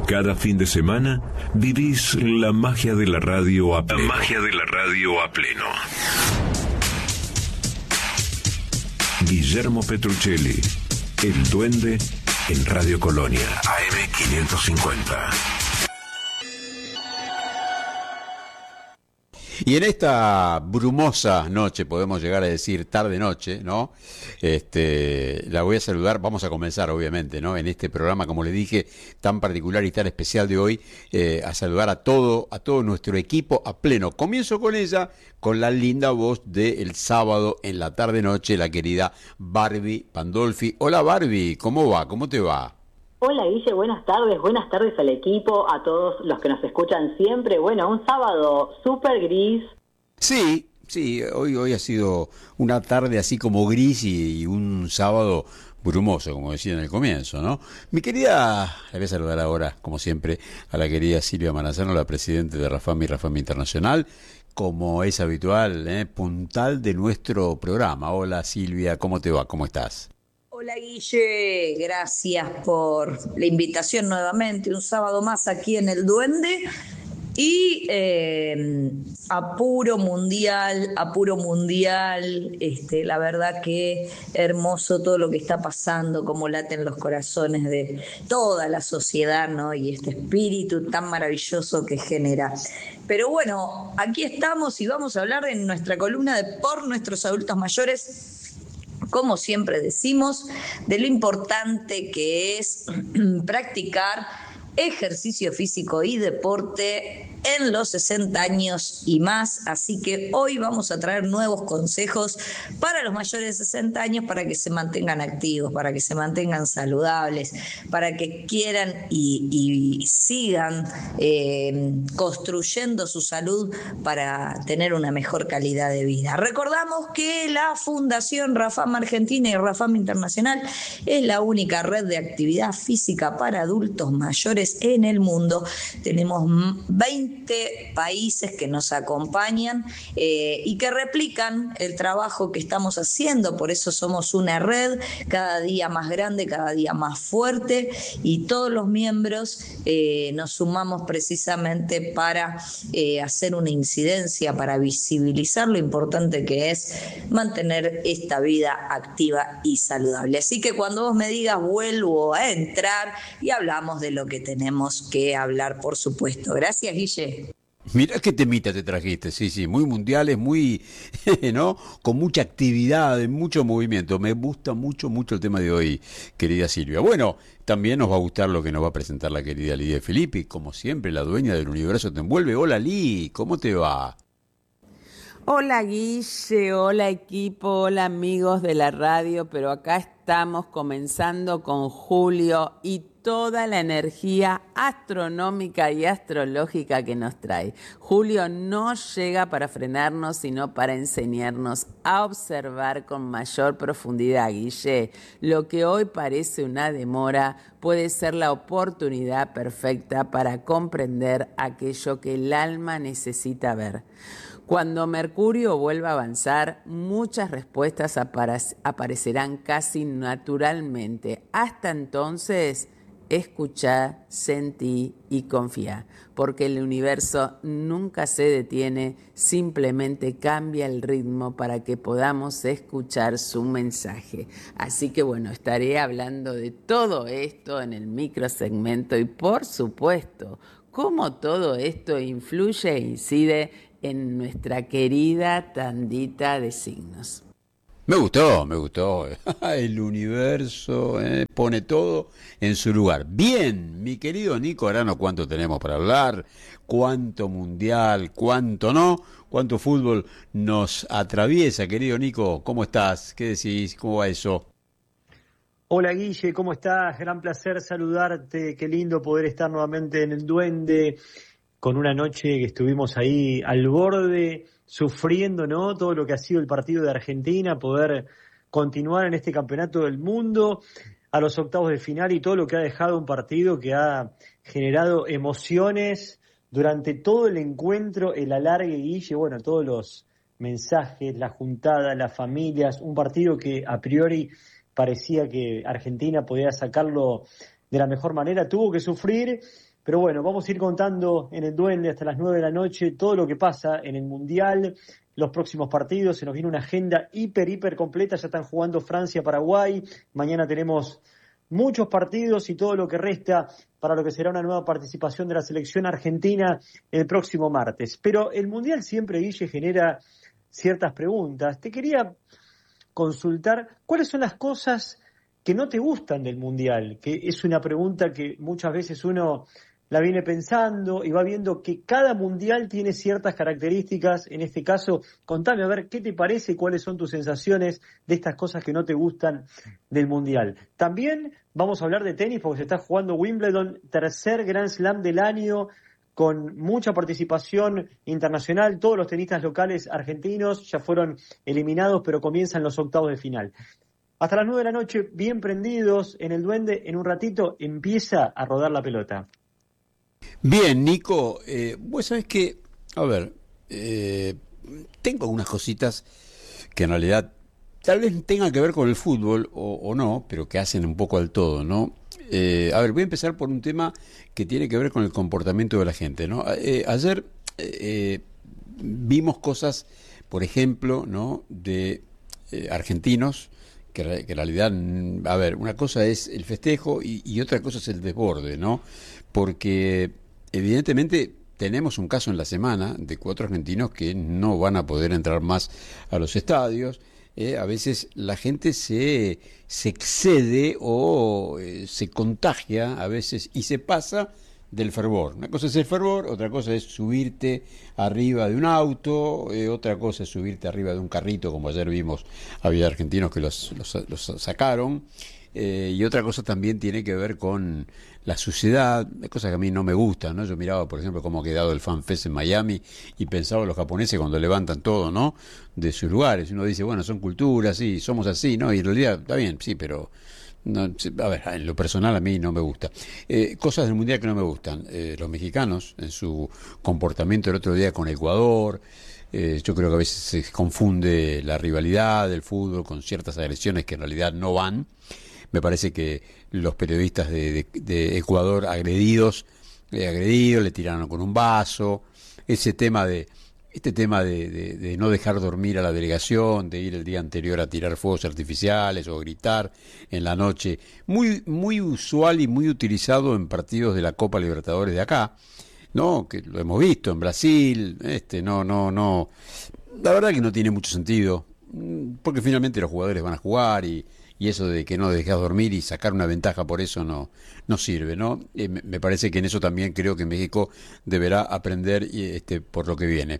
Cada fin de semana vivís la magia de la radio a pleno. La magia de la radio a pleno. Guillermo Petruccelli, El Duende, en Radio Colonia, AM 550. Y en esta brumosa noche, podemos llegar a decir tarde-noche, ¿no? La voy a saludar, vamos a comenzar obviamente, ¿no? En este programa, como le dije, tan particular y tan especial de hoy, a saludar a todo nuestro equipo a pleno. Comienzo con ella, con la linda voz del sábado en la tarde-noche, la querida Barbie Pandolfi. Hola Barbie, ¿cómo va? ¿Cómo te va? Hola Guille, buenas tardes al equipo, a todos los que nos escuchan siempre. Bueno, un sábado súper gris. Sí, hoy ha sido una tarde así como gris y un sábado brumoso, como decía en el comienzo, ¿no? Mi querida, la voy a saludar ahora, como siempre, a la querida Silvia Manazano, la presidenta de Rafami Internacional, como es habitual, puntal de nuestro programa. Hola Silvia, ¿cómo te va? ¿Cómo estás? Hola Guille, gracias por la invitación nuevamente, un sábado más aquí en El Duende y apuro mundial, la verdad que hermoso todo lo que está pasando, cómo laten los corazones de toda la sociedad, ¿no? Y este espíritu tan maravilloso que genera. Pero bueno, aquí estamos y vamos a hablar en nuestra columna de Por Nuestros Adultos Mayores, como siempre decimos, de lo importante que es practicar ejercicio físico y deporte en los 60 años y más. Así que hoy vamos a traer nuevos consejos para los mayores de 60 años para que se mantengan activos, para que se mantengan saludables, para que quieran y sigan construyendo su salud para tener una mejor calidad de vida. Recordamos que la Fundación Rafam Argentina y Rafam Internacional es la única red de actividad física para adultos mayores en el mundo. Tenemos 20 países que nos acompañan y que replican el trabajo que estamos haciendo. Por eso somos una red cada día más grande, cada día más fuerte, y todos los miembros nos sumamos precisamente para hacer una incidencia, para visibilizar lo importante que es mantener esta vida activa y saludable. Así que cuando vos me digas, vuelvo a entrar y hablamos de lo que tenemos que hablar, por supuesto. Gracias, Guille. Mirá qué temita te trajiste, sí, muy mundiales, muy, ¿no? Con mucha actividad, mucho movimiento. Me gusta mucho el tema de hoy, querida Silvia. Bueno, también nos va a gustar lo que nos va a presentar la querida Lidia Filippi, como siempre, la dueña del universo te envuelve. Hola, Li, ¿cómo te va? Hola Guille, hola equipo, hola amigos de la radio, pero acá estamos comenzando con Julio y toda la energía astronómica y astrológica que nos trae. Julio no llega para frenarnos, sino para enseñarnos a observar con mayor profundidad, Guille. Lo que hoy parece una demora puede ser la oportunidad perfecta para comprender aquello que el alma necesita ver. Cuando Mercurio vuelva a avanzar, muchas respuestas aparecerán casi naturalmente. Hasta entonces, escuchá, sentí y confía, porque el universo nunca se detiene, simplemente cambia el ritmo para que podamos escuchar su mensaje. Así que bueno, estaré hablando de todo esto en el microsegmento y por supuesto, cómo todo esto influye e incide en nuestra querida tandita de signos. Me gustó. El universo pone todo en su lugar. Bien, mi querido Nico Arano, ¿cuánto tenemos para hablar? ¿Cuánto mundial? ¿Cuánto no? ¿Cuánto fútbol nos atraviesa, querido Nico? ¿Cómo estás? ¿Qué decís? ¿Cómo va eso? Hola Guille, ¿cómo estás? Gran placer saludarte, qué lindo poder estar nuevamente en El Duende, con una noche que estuvimos ahí al borde, sufriendo, ¿no? Todo lo que ha sido el partido de Argentina, poder continuar en este campeonato del mundo, a los octavos de final y todo lo que ha dejado un partido que ha generado emociones durante todo el encuentro, el alargue, Guille, bueno, todos los mensajes, la juntada, las familias, un partido que a priori parecía que Argentina podía sacarlo de la mejor manera, tuvo que sufrir, Pero bueno, vamos a ir contando en el Duende hasta las 9 de la noche todo lo que pasa en el Mundial, los próximos partidos. Se nos viene una agenda hiper completa. Ya están jugando Francia, Paraguay. Mañana tenemos muchos partidos y todo lo que resta para lo que será una nueva participación de la selección argentina el próximo martes. Pero el Mundial siempre, Guille, genera ciertas preguntas. Te quería consultar cuáles son las cosas que no te gustan del Mundial, que es una pregunta que muchas veces uno la viene pensando y va viendo que cada Mundial tiene ciertas características. En este caso, contame a ver qué te parece y cuáles son tus sensaciones de estas cosas que no te gustan del Mundial. También vamos a hablar de tenis porque se está jugando Wimbledon, tercer Grand Slam del año, con mucha participación internacional. Todos los tenistas locales argentinos ya fueron eliminados, pero comienzan los octavos de final. Hasta las 9 de la noche, bien prendidos en el Duende. En un ratito empieza a rodar la pelota. Bien, Nico, vos sabés que, a ver, tengo algunas cositas que en realidad tal vez tengan que ver con el fútbol o no, pero que hacen un poco al todo, ¿no? A ver, voy a empezar por un tema que tiene que ver con el comportamiento de la gente, ¿no? Ayer vimos cosas, por ejemplo, ¿no?, de argentinos que en realidad, a ver, una cosa es el festejo y otra cosa es el desborde, ¿no? Porque evidentemente tenemos un caso en la semana de 4 argentinos que no van a poder entrar más a los estadios. A veces la gente se excede o se contagia a veces y se pasa del fervor. Una cosa es el fervor, otra cosa es subirte arriba de un auto, otra cosa es subirte arriba de un carrito, como ayer vimos, había argentinos que los sacaron, y otra cosa también tiene que ver con la suciedad, cosas que a mí no me gustan, ¿no? Yo miraba, por ejemplo, cómo ha quedado el Fan Fest en Miami y pensaba en los japoneses cuando levantan todo, ¿no?, de sus lugares. Uno dice, bueno, son culturas, sí, somos así, ¿no? Y en realidad, está bien, sí, pero no, a ver, en lo personal a mí no me gusta. Cosas del Mundial que no me gustan. Los mexicanos, en su comportamiento el otro día con Ecuador, yo creo que a veces se confunde la rivalidad del fútbol con ciertas agresiones que en realidad no van. Me parece que los periodistas de Ecuador agredidos, le tiraron con un vaso. Este tema de no dejar dormir a la delegación, de ir el día anterior a tirar fuegos artificiales o gritar en la noche, muy usual y muy utilizado en partidos de la Copa Libertadores de acá, ¿no? Que lo hemos visto en Brasil. No, la verdad que no tiene mucho sentido, porque finalmente los jugadores van a jugar y eso de que no dejas dormir y sacar una ventaja por eso no sirve, ¿no? Me parece que en eso también creo que México deberá aprender por lo que viene.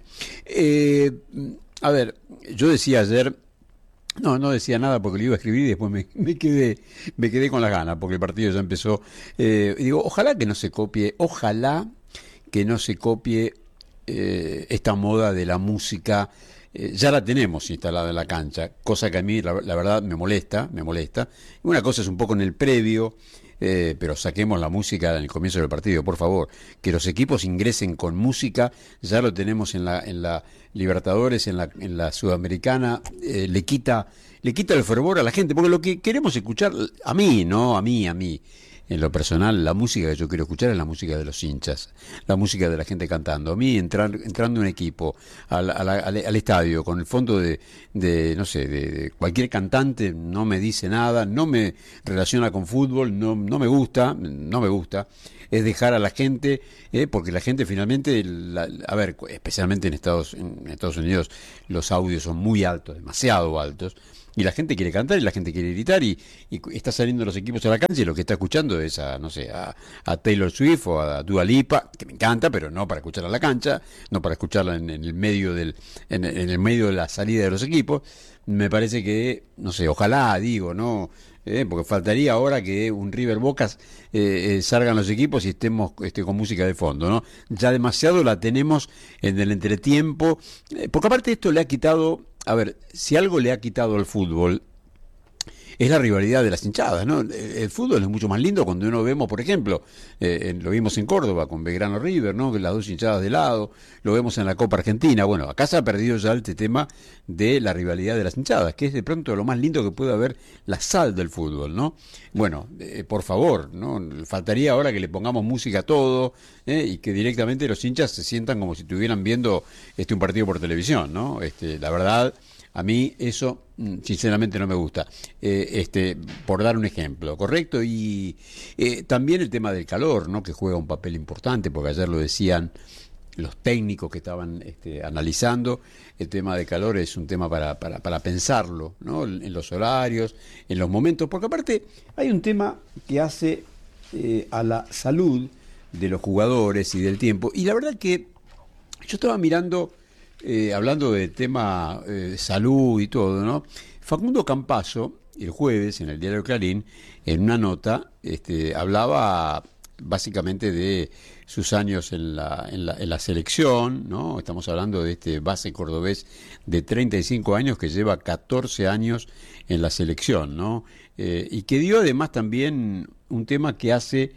A ver, yo decía ayer, no decía nada porque lo iba a escribir y después me quedé con las ganas porque el partido ya empezó. Digo, ojalá que no se copie esta moda de la música. Ya la tenemos instalada en la cancha, cosa que a mí la verdad me molesta. Una cosa es un poco en el previo, pero saquemos la música en el comienzo del partido, por favor. Que los equipos ingresen con música, ya lo tenemos en la Libertadores, en la Sudamericana, le quita el fervor a la gente, porque lo que queremos escuchar, a mí, en lo personal, la música que yo quiero escuchar es la música de los hinchas, la música de la gente cantando. A mí entrando un equipo al estadio con el fondo de cualquier cantante no me dice nada, no me relaciona con fútbol, no me gusta, es dejar a la gente, porque la gente finalmente, a ver, especialmente en Estados Unidos, los audios son muy altos, demasiado altos. Y la gente quiere cantar y la gente quiere gritar y está saliendo los equipos a la cancha y lo que está escuchando es a Taylor Swift o a Dua Lipa, que me encanta, pero no para escucharla a la cancha, no para escucharla en el medio en el medio de la salida de los equipos. Me parece que, no sé, ojalá, digo, ¿no? Porque faltaría ahora que un River Boca salgan los equipos y estemos con música de fondo, ¿no? Ya demasiado la tenemos en el entretiempo, porque aparte esto le ha quitado, a ver, si algo le ha quitado al fútbol es la rivalidad de las hinchadas, ¿no? El fútbol es mucho más lindo cuando uno vemos, por ejemplo, lo vimos en Córdoba con Belgrano River, ¿no? Que las dos hinchadas de lado, lo vemos en la Copa Argentina. Bueno, acá se ha perdido ya este tema de la rivalidad de las hinchadas, que es de pronto lo más lindo que puede haber, la sal del fútbol, ¿no? Bueno, por favor, ¿no? Faltaría ahora que le pongamos música a todo, y que directamente los hinchas se sientan como si estuvieran viendo un partido por televisión, ¿no? La verdad, a mí eso sinceramente no me gusta, por dar un ejemplo, ¿correcto? Y también el tema del calor, ¿no? Que juega un papel importante, porque ayer lo decían los técnicos que estaban analizando, el tema de calor es un tema para pensarlo, ¿no? En los horarios, en los momentos, porque aparte hay un tema que hace a la salud de los jugadores y del tiempo, y la verdad que yo estaba mirando, hablando del tema salud y todo, ¿no? Facundo Campazo, el jueves, en el diario Clarín, en una nota, hablaba básicamente de sus años en la selección, ¿no? Estamos hablando de este base cordobés de 35 años que lleva 14 años en la selección, ¿no? Y que dio además también un tema que hace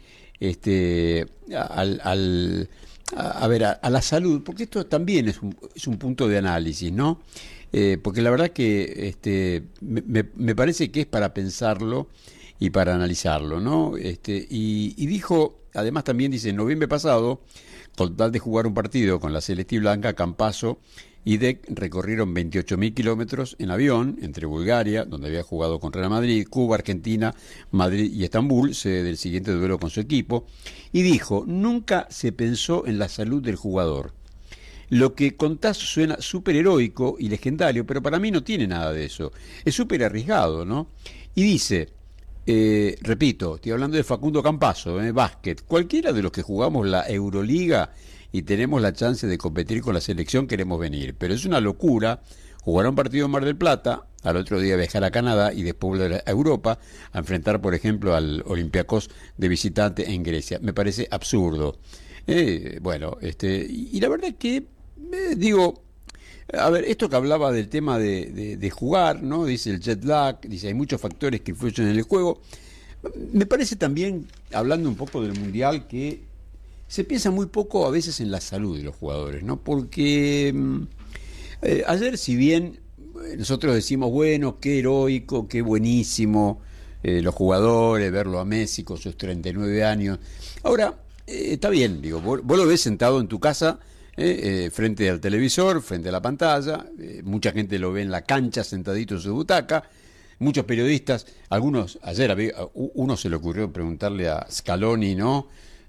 a la salud, porque esto también es un punto de análisis, ¿no? Porque la verdad que me parece que es para pensarlo y para analizarlo, ¿no? Y dijo, además también dice, en noviembre pasado, con tal de jugar un partido con la Celeste Blanca, Campazo y Dec recorrieron 28.000 kilómetros en avión entre Bulgaria, donde había jugado con Real Madrid, Cuba, Argentina, Madrid y Estambul, sede del siguiente duelo con su equipo, y dijo, nunca se pensó en la salud del jugador. Lo que contás suena súper heroico y legendario, pero para mí no tiene nada de eso. Es súper arriesgado, ¿no? Y dice, repito, estoy hablando de Facundo Campazo, básquet. Cualquiera de los que jugamos la Euroliga y tenemos la chance de competir con la selección queremos venir. Pero es una locura jugar un partido en Mar del Plata, al otro día viajar a Canadá y después volver a Europa a enfrentar, por ejemplo, al Olympiacos de visitante en Grecia. Me parece absurdo. Bueno, y la verdad es que, digo, a ver, esto que hablaba del tema de jugar, ¿no? Dice el jet lag, dice hay muchos factores que influyen en el juego. Me parece también, hablando un poco del Mundial, que se piensa muy poco a veces en la salud de los jugadores, ¿no? Porque ayer, si bien nosotros decimos, bueno, qué heroico, qué buenísimo, los jugadores, verlo a Messi con sus 39 años. Ahora, está bien, digo, vos lo ves sentado en tu casa, frente al televisor, frente a la pantalla, mucha gente lo ve en la cancha sentadito en su butaca, muchos periodistas, algunos, ayer uno se le ocurrió preguntarle a Scaloni, ¿no?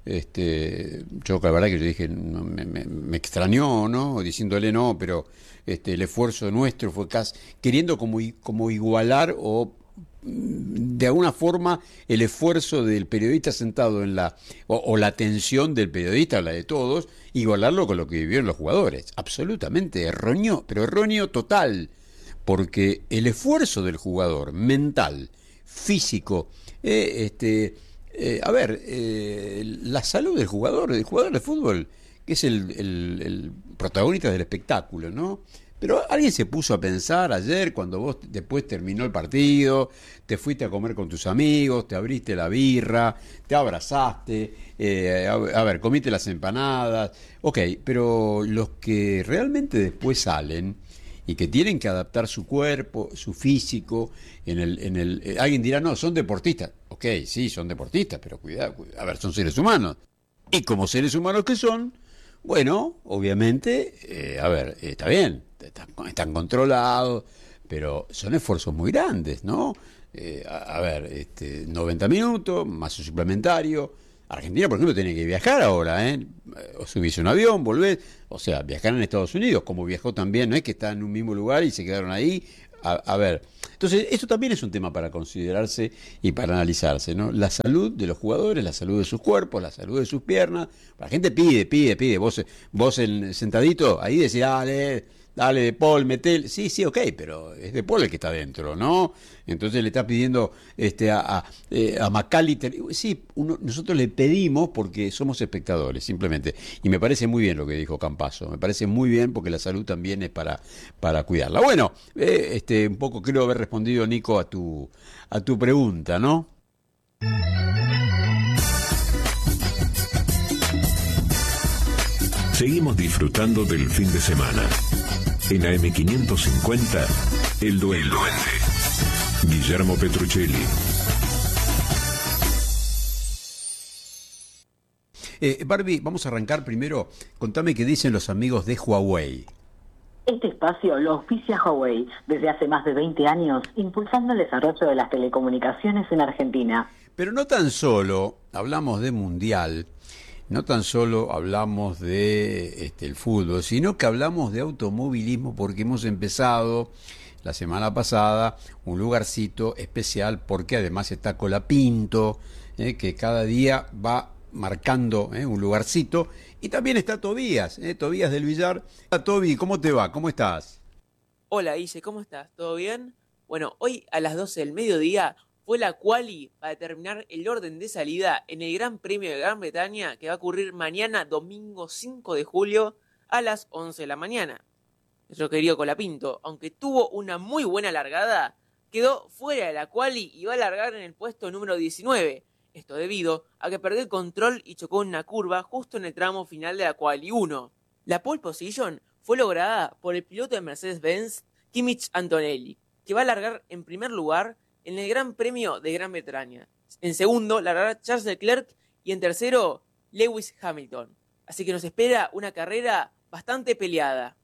Yo la verdad que yo dije, no, me extrañó, ¿no? Diciéndole no, pero el esfuerzo nuestro fue casi queriendo como igualar o de alguna forma el esfuerzo del periodista sentado en o la atención del periodista, la de todos, igualarlo con lo que vivieron los jugadores. Absolutamente erróneo, pero erróneo total, porque el esfuerzo del jugador mental, físico, la salud del jugador de fútbol, que es el protagonista del espectáculo, ¿no? Pero alguien se puso a pensar ayer, cuando vos después terminó el partido, te fuiste a comer con tus amigos, te abriste la birra, te abrazaste, comiste las empanadas, ok, pero los que realmente después salen y que tienen que adaptar su cuerpo, su físico, alguien dirá, no, son deportistas. Ok, sí, son deportistas, pero cuidado, a ver, son seres humanos. Y como seres humanos que son, bueno, obviamente, está bien, están controlados, pero son esfuerzos muy grandes, ¿no? 90 minutos, más un suplementario. Argentina, por ejemplo, tiene que viajar ahora, o subirse a un avión, volver, o sea, viajar en Estados Unidos, como viajó también, no es que está en un mismo lugar y se quedaron ahí. Entonces, esto también es un tema para considerarse y para analizarse, ¿no? La salud de los jugadores, la salud de sus cuerpos, la salud de sus piernas. La gente pide. Vos sentadito, ahí decís, dale, dale De Paul, metel, sí, ok, pero es De Paul el que está dentro, ¿no? Entonces le está pidiendo a McAllister, sí, nosotros le pedimos porque somos espectadores, simplemente, y me parece muy bien lo que dijo Campazo, me parece muy bien porque la salud también es para cuidarla. Bueno, un poco creo haber respondido, Nico, a tu pregunta, ¿no? Seguimos disfrutando del fin de semana. En AM550, El Duende. Guillermo Petruccelli. Barbie, vamos a arrancar primero. Contame qué dicen los amigos de Huawei. Este espacio lo auspicia Huawei desde hace más de 20 años, impulsando el desarrollo de las telecomunicaciones en Argentina. Pero no tan solo hablamos de mundial, no tan solo hablamos de el fútbol, sino que hablamos de automovilismo porque hemos empezado la semana pasada un lugarcito especial porque además está Colapinto, que cada día va marcando un lugarcito, y también está Tobías, Tobías del Villar. Hola Tobi, ¿cómo te va? ¿Cómo estás? Hola Guille, ¿cómo estás? ¿Todo bien? Bueno, hoy a las 12 del mediodía fue la quali para determinar el orden de salida en el Gran Premio de Gran Bretaña que va a ocurrir mañana domingo 5 de julio a las 11 de la mañana. Nuestro querido Colapinto, aunque tuvo una muy buena largada, quedó fuera de la quali y va a largar en el puesto número 19. Esto debido a que perdió el control y chocó en una curva justo en el tramo final de la quali 1. La pole position fue lograda por el piloto de Mercedes-Benz, Kimmich Antonelli, que va a largar en primer lugar en el Gran Premio de Gran Bretaña. En segundo, largará Charles Leclerc y en tercero, Lewis Hamilton. Así que nos espera una carrera bastante peleada.